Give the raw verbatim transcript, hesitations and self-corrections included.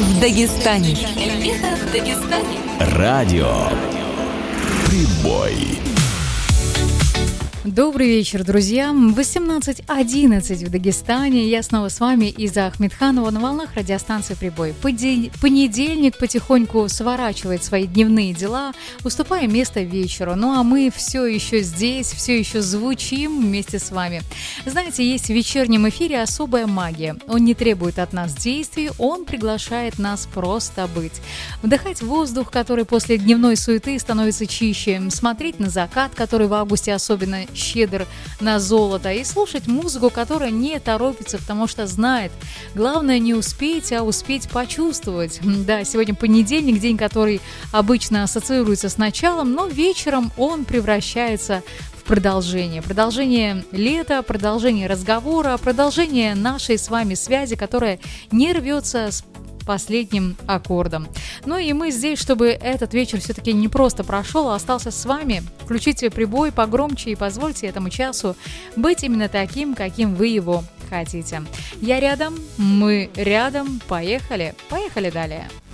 в Дагестане. Лето в Дагестане. Радио Прибой. Добрый вечер, друзья. восемнадцать одиннадцать в Дагестане. Я снова с вами, Иза Ахмедханова, на волнах радиостанции «Прибой». Понедельник потихоньку сворачивает свои дневные дела, уступая место вечеру. Ну а мы все еще здесь, все еще звучим вместе с вами. Знаете, есть в вечернем эфире особая магия. Он не требует от нас действий, он приглашает нас просто быть. Вдыхать воздух, который после дневной суеты становится чище, смотреть на закат, который в августе особенно щедр на золото, и слушать музыку, которая не торопится, потому что знает, главное не успеть, а успеть почувствовать. Да, сегодня понедельник, день, который обычно ассоциируется с началом, но вечером он превращается в продолжение. Продолжение лета, продолжение разговора, продолжение нашей с вами связи, которая не рвется с последним аккордом. Ну и мы здесь, чтобы этот вечер все-таки не просто прошел, а остался с вами. Включите прибой погромче и позвольте этому часу быть именно таким, каким вы его хотите. Я рядом, мы рядом. Поехали, поехали далее.